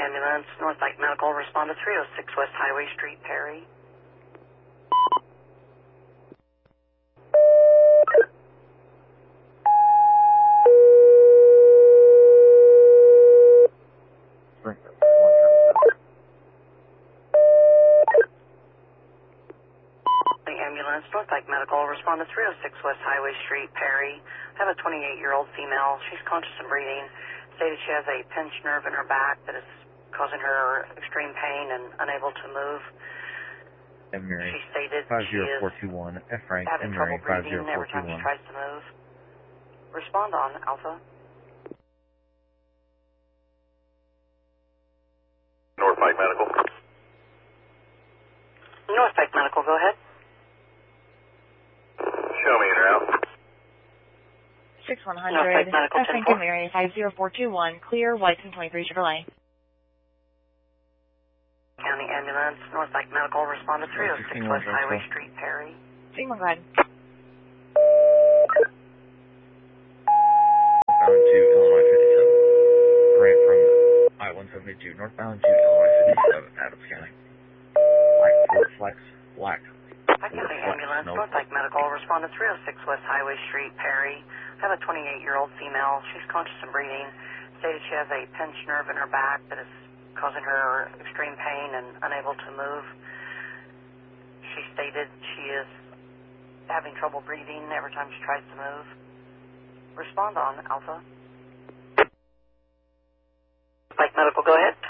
ambulance, North Lake Medical, respond to 306 West Highway Street, Perry. The ambulance, North Lake Medical, respond to 306 West Highway Street, Perry. I have a 28-year-old female. She's conscious and breathing. Stated she has a pinched nerve in her back that is causing her extreme pain and unable to move. Mary, She stated she is 50421, F. Frank, having trouble breathing every time she 50421. tries to move. Respond on Alpha. North Lake Medical. North Lake Medical, go ahead. Show me in route. North 6100, Lake Medical, F. Frank 10-4. and Mary, 50421, clear, Whiteson 23 Chevrolet. County ambulance, North Lake Medical, respond to 306 West Highway Street, Perry. Sigma, go ahead. Northbound to Illinois 57. Right from I-172, northbound to Illinois 57, Adams County. Black, Fort Flex, black. County ambulance, North Lake Medical, respond to 306 West Highway Street, Perry. I have a 28-year-old female. She's conscious and breathing. Stated she has a pinched nerve in her back that is causing her extreme pain and unable to move. She stated she is having trouble breathing every time she tries to move. Respond on Alpha. Lake Medical, go ahead.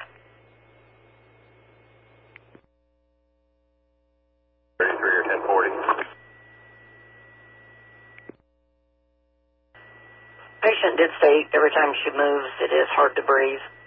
33 or 1040. Patient did state every time she moves, it is hard to breathe.